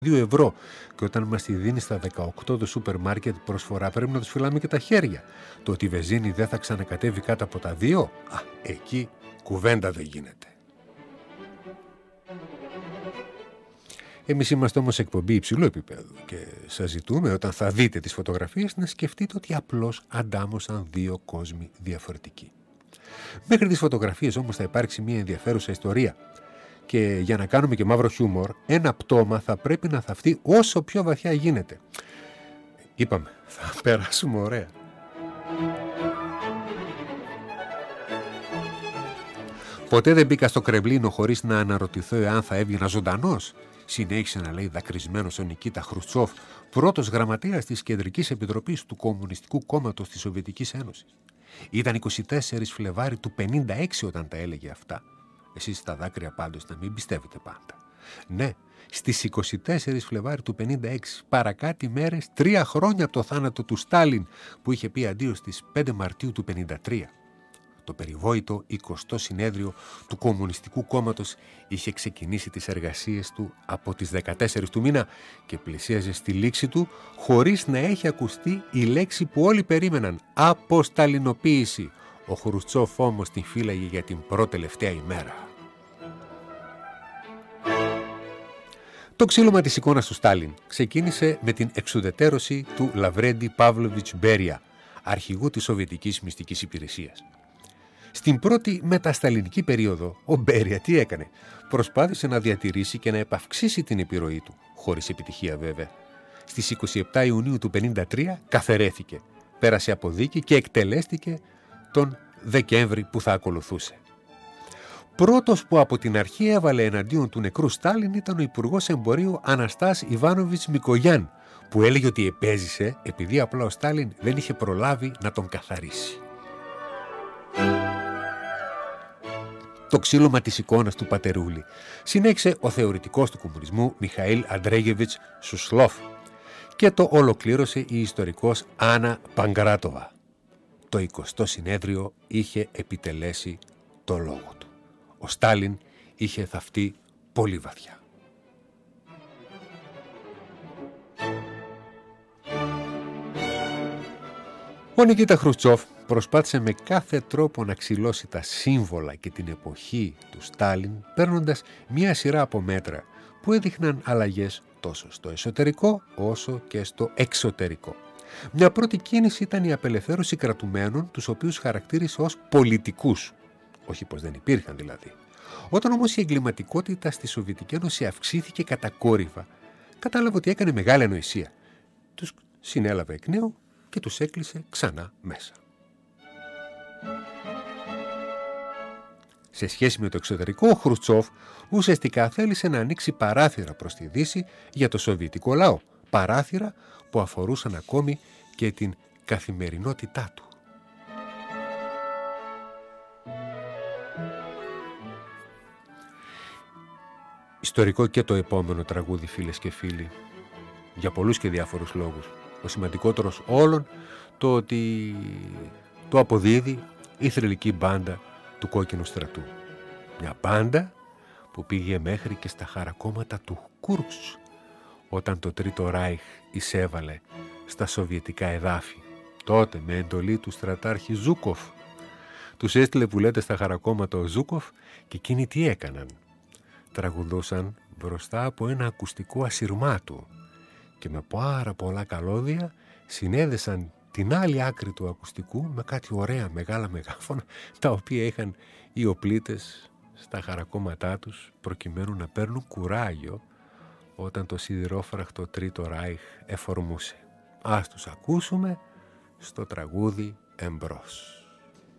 2 ευρώ και όταν μας τη δίνει στα 18 το σούπερ μάρκετ προσφορά πρέπει να τους φυλάμε και τα χέρια. Το ότι η βενζίνη δεν θα ξανακατέβει κάτω από τα 2, εκεί κουβέντα δεν γίνεται. Εμείς είμαστε όμως εκπομπή υψηλού επίπεδου και σας ζητούμε όταν θα δείτε τις φωτογραφίες να σκεφτείτε ότι απλώς αντάμωσαν 2 κόσμοι διαφορετικοί. Μέχρι τις φωτογραφίες όμως θα υπάρξει μια ενδιαφέρουσα ιστορία. Και για να κάνουμε και μαύρο χιούμορ, ένα πτώμα θα πρέπει να θαυτεί όσο πιο βαθιά γίνεται. Είπαμε, θα περάσουμε ωραία. Ποτέ δεν μπήκα στο Κρεμλίνο χωρίς να αναρωτηθώ εάν θα έβγαινα ζωντανός. Συνέχισε να λέει δακρυσμένος ο Νικίτα Χρουτσόφ, πρώτος γραμματέας της Κεντρικής Επιτροπής του Κομμουνιστικού Κόμματος της Σοβιετικής Ένωσης. Ήταν 24 Φλεβάρι του 1956 όταν τα έλεγε αυτά. Εσείς στα δάκρυα πάντως να μην πιστεύετε πάντα. Ναι, στις 24 Φλεβάρι του 1956, παρακάτι μέρες, 3 χρόνια από το θάνατο του Στάλιν, που είχε πει αντίο στις 5 Μαρτίου του 1953. Το περιβόητο 20ο συνέδριο του Κομμουνιστικού Κόμματος είχε ξεκινήσει τις εργασίες του από τις 14 του μήνα και πλησίαζε στη λήξη του χωρίς να έχει ακουστεί η λέξη που όλοι περίμεναν, αποσταλινοποίηση. Ο Χρουτσόφ όμως την φύλαγε για την πρώτη-τελευταία ημέρα. Το ξύλωμα της εικόνας του Στάλιν ξεκίνησε με την εξουδετερώση του Λαβρέντι Παύλοβιτς Μπέρια, αρχηγού της Σοβιετικής Μυστικής Υπηρεσίας. Στην πρώτη μετασταλινική περίοδο, ο Μπέρια τι έκανε? Προσπάθησε να διατηρήσει και να επαυξήσει την επιρροή του, χωρίς επιτυχία βέβαια. Στις 27 Ιουνίου του 1953 καθαιρέθηκε, πέρασε από δίκη και εκτελέστηκε τον Δεκέμβρη που θα ακολουθούσε. Πρώτος που από την αρχή έβαλε εναντίον του νεκρού Στάλιν ήταν ο Υπουργός Εμπορίου Αναστάς Ιβάνοβιτς Μικογιάν, που έλεγε ότι επέζησε επειδή απλά ο Στάλιν δεν είχε προλάβει να τον καθαρίσει. Το ξύλωμα της εικόνας του πατερούλη συνέχισε ο θεωρητικός του κομμουνισμού Μιχαήλ Αντρέγεβιτς Σουσλόφ και το ολοκλήρωσε η ιστορικός Άννα Παγκράτοβα. Το 20ο συνέδριο είχε επιτελέσει το λόγο του. Ο Στάλιν είχε θαυτεί πολύ βαθιά. Ο Νικίτα Χρουτσόφ προσπάθησε με κάθε τρόπο να ξυλώσει τα σύμβολα και την εποχή του Στάλιν, παίρνοντας μία σειρά από μέτρα που έδειχναν αλλαγές τόσο στο εσωτερικό όσο και στο εξωτερικό. Μια πρώτη κίνηση ήταν η απελευθέρωση κρατουμένων, τους οποίους χαρακτήρισε ως πολιτικούς. Όχι πως δεν υπήρχαν δηλαδή. Όταν όμως η εγκληματικότητα στη Σοβιετική Ένωση αυξήθηκε κατακόρυφα, κατάλαβε ότι έκανε μεγάλη ανοησία. Τους συνέλαβε εκ νέου και τους έκλεισε ξανά μέσα. Σε σχέση με το εξωτερικό, ο Χρουτσόφ ουσιαστικά θέλησε να ανοίξει παράθυρα προς τη Δύση για το σοβιετικό λαό. Παράθυρα που αφορούσαν ακόμη και την καθημερινότητά του. Ιστορικό και το επόμενο τραγούδι, φίλες και φίλοι, για πολλούς και διάφορους λόγους. Ο σημαντικότερος όλων, το ότι το αποδίδει η θρυλική μπάντα του Κόκκινου Στρατού. Μια μπάντα που πήγε μέχρι και στα χαρακόμματα του Κούρσκ όταν το Τρίτο Ράιχ εισέβαλε στα σοβιετικά εδάφη. Τότε με εντολή του στρατάρχη Ζούκοφ. Τους έστειλε που λέτε στα χαρακόμματα ο Ζούκοφ και εκείνοι τι έκαναν? Τραγουδούσαν μπροστά από ένα ακουστικό ασυρμάτου και με πάρα πολλά καλώδια συνέδεσαν την άλλη άκρη του ακουστικού με κάτι ωραία μεγάλα μεγάφωνα τα οποία είχαν οι οπλίτες στα χαρακόμματά τους προκειμένου να παίρνουν κουράγιο όταν το σιδηρόφραχτο Τρίτο Ράιχ εφορμούσε. Ας τους ακούσουμε στο τραγούδι «Εμπρός».